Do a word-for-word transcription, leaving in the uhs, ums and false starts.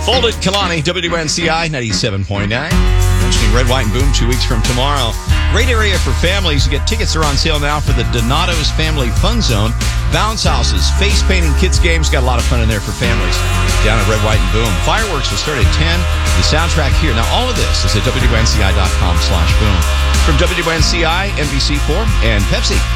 Folded Kalani, W N C I ninety-seven point nine. Mentioning Red, White, and Boom two weeks from tomorrow. Great area for families. You get tickets are on sale now for the Donato's Family Fun Zone. Bounce houses, face painting, kids games. Got a lot of fun in there for families. Down at Red, White, and Boom. Fireworks will start at ten. The soundtrack here. Now, all of this is at W N C I dot com slash boom. From W N C I, N B C four, and Pepsi.